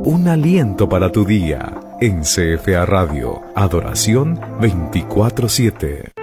Un aliento para tu día. En CFA Radio. Adoración 24/7.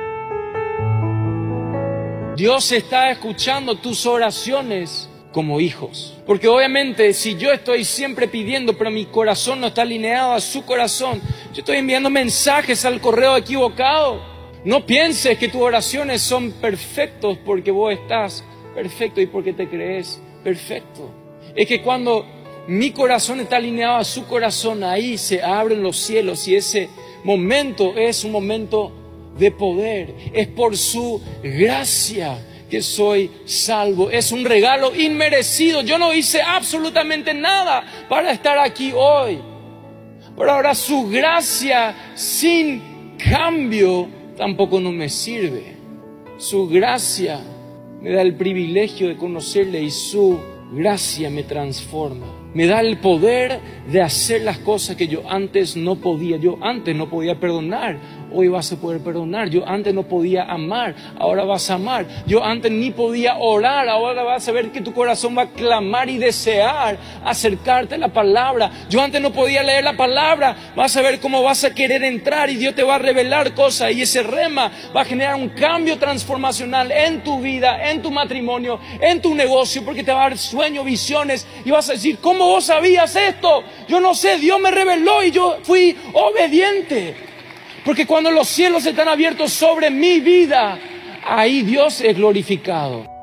Dios está escuchando tus oraciones como hijos. Porque obviamente si yo estoy siempre pidiendo, pero mi corazón no está alineado a su corazón, yo estoy enviando mensajes al correo equivocado. No pienses que tus oraciones son perfectos porque vos estás perfecto y porque te crees perfecto. Es que cuando mi corazón está alineado a su corazón, ahí se abren los cielos y ese momento es un momento de poder. Es por su gracia que soy salvo. Es un regalo inmerecido. Yo no hice absolutamente nada para estar aquí hoy. Pero ahora su gracia sin cambio tampoco no me sirve. Su gracia me da el privilegio de conocerle y su gracia me transforma. Me da el poder de hacer las cosas que yo antes no podía. Yo antes no podía perdonar, hoy vas a poder perdonar. Yo antes no podía amar, ahora vas a amar. Yo antes ni podía orar, ahora vas a ver que tu corazón va a clamar y desear acercarte a la palabra. Yo antes no podía leer la palabra, vas a ver cómo vas a querer entrar y Dios te va a revelar cosas. Y ese rema va a generar un cambio transformacional en tu vida, en tu matrimonio, en tu negocio, porque te va a dar sueños, visiones y vas a decir, ¿cómo vos sabías esto? Yo no sé, Dios me reveló y yo fui obediente. Porque cuando los cielos están abiertos sobre mi vida, ahí Dios es glorificado.